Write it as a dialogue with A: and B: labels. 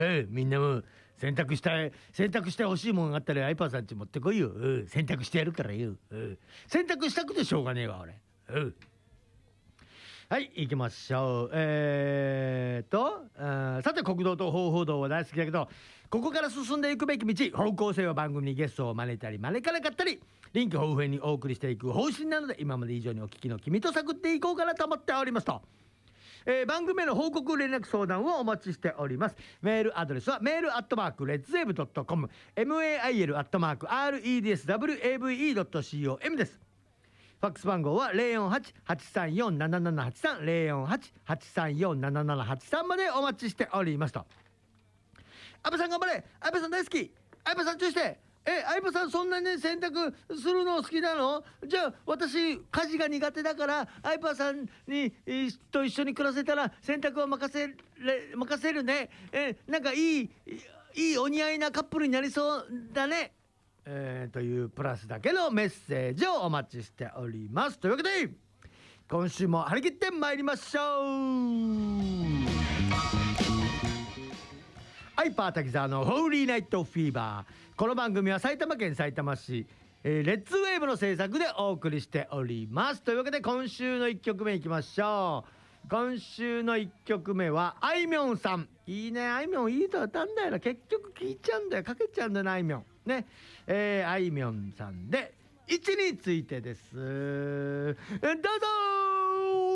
A: みんなも洗濯して欲しいもんがあったらアイパーさんち持ってこいよ。洗濯してやるからよ。洗濯したくてしょうがねえわ俺。はい、行きましょう。さて、国道と方法道は大好きだけど、ここから進んでいくべき道、方向性は番組にゲストを招いたり招かなかったり、臨機応変にお送りしていく方針なので、今まで以上にお聞きの君と探っていこうかなと思っておりますと。番組への報告連絡相談をお待ちしております。メールアドレスはメールアットマークレッツウェブドットコム、 mail アットマーク redswave.com です。ファックス番号は 048-834-7783 048-834-7783 までお待ちしておりますと。安倍さん頑張れ、安倍さん大好き、安倍さん注意して。相葉さんそんなに洗濯するの好きなの？じゃあ私家事が苦手だから相葉さんにと一緒に暮らせたら洗濯を任せるね。なんかいいお似合いなカップルになりそうだね。というプラスだけのメッセージをお待ちしております。というわけで今週も張り切ってまいりましょう。ハイパー滝沢のホーリーナイトフィーバー。この番組は埼玉県さいたま市、レッツウェーブの制作でお送りしております。というわけで今週の1曲目いきましょう。今週の1曲目はあいみょんさん。いいね、あいみょんいい歌歌うんだよな。結局聴いちゃうんだよ、かけちゃうんだよな、あいみょんね。あいみょんさんで位置についてです。どうぞー。